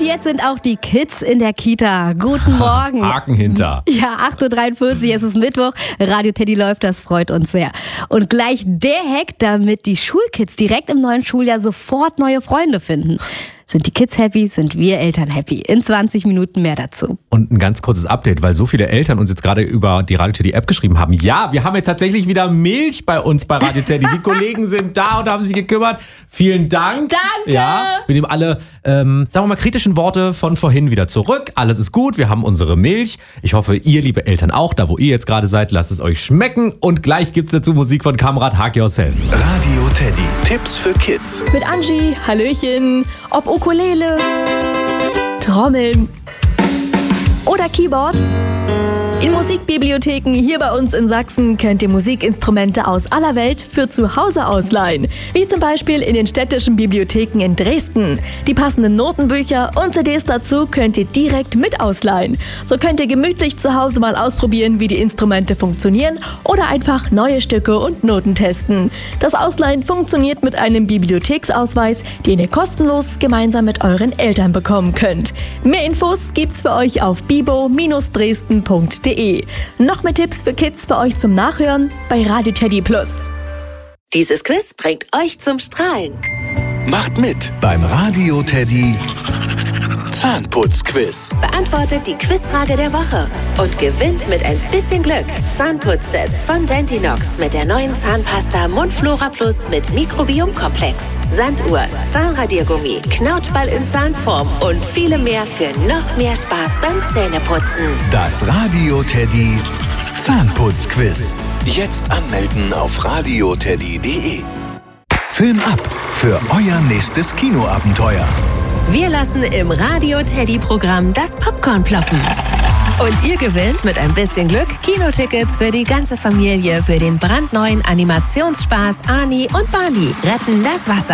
jetzt sind auch die Kids in der Kita. Guten Morgen. Haken hinter. Ja, 8.43 Uhr, es ist Mittwoch. Radio Teddy läuft, das freut uns sehr. Und gleich der Hack, damit die Schulkids direkt im neuen Schuljahr sofort neue Freunde finden. Sind die Kids happy, sind wir Eltern happy. In 20 Minuten mehr dazu. Und ein ganz kurzes Update, weil so viele Eltern uns jetzt gerade über die Radio Teddy App geschrieben haben. Ja, wir haben jetzt tatsächlich wieder Milch bei uns bei Radio Teddy. Die Kollegen sind da und haben sich gekümmert. Vielen Dank. Danke. Ja, wir nehmen alle, sagen wir mal, kritischen Worte von vorhin wieder zurück. Alles ist gut, wir haben unsere Milch. Ich hoffe, ihr, liebe Eltern, auch, da wo ihr jetzt gerade seid, lasst es euch schmecken. Und gleich gibt's dazu Musik von Kamerad Hack Yourself. Radio Teddy, Tipps für Kids. Mit Angie, Hallöchen, ob Ukulele, Trommeln oder Keyboard. In Musikbibliotheken hier bei uns in Sachsen könnt ihr Musikinstrumente aus aller Welt für zu Hause ausleihen. Wie zum Beispiel in den städtischen Bibliotheken in Dresden. Die passenden Notenbücher und CDs dazu könnt ihr direkt mit ausleihen. So könnt ihr gemütlich zu Hause mal ausprobieren, wie die Instrumente funktionieren oder einfach neue Stücke und Noten testen. Das Ausleihen funktioniert mit einem Bibliotheksausweis, den ihr kostenlos gemeinsam mit euren Eltern bekommen könnt. Mehr Infos gibt's für euch auf bibo-dresden.de. Noch mehr Tipps für Kids für euch zum Nachhören bei Radio Teddy Plus. Dieses Quiz bringt euch zum Strahlen. Macht mit beim Radio Teddy Zahnputzquiz. Beantwortet die Quizfrage der Woche und gewinnt mit ein bisschen Glück Zahnputzsets von Dentinox mit der neuen Zahnpasta Mundflora Plus mit Mikrobiomkomplex, Sanduhr, Zahnradiergummi, Knautschball in Zahnform und viele mehr für noch mehr Spaß beim Zähneputzen. Das Radio Teddy Zahnputzquiz. Jetzt anmelden auf radioteddy.de. Film ab für euer nächstes Kinoabenteuer. Wir lassen im Radio Teddy Programm das Popcorn ploppen. Und ihr gewinnt mit ein bisschen Glück Kinotickets für die ganze Familie für den brandneuen Animationsspaß Ani und Barney retten das Wasser.